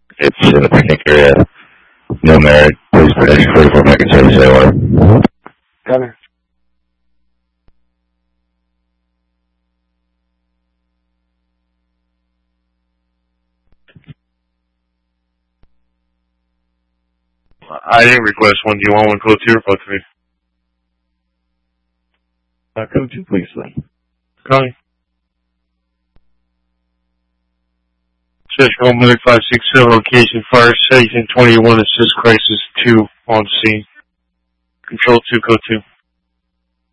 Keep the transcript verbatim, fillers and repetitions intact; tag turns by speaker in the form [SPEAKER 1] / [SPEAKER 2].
[SPEAKER 1] It's in the picnic area. No merit. Please protect forty-four Megan service A water.
[SPEAKER 2] Gunner.
[SPEAKER 3] I didn't request one. Do you want one code two or code three?
[SPEAKER 1] Uh, code two, please, then.
[SPEAKER 3] Connie. Special Medic five six seven location, fire station twenty-one, assist crisis two on scene. Control two, code two.